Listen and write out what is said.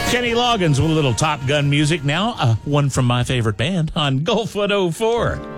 Kenny Loggins with a little Top Gun music now. One from my favorite band on Golfwood 04.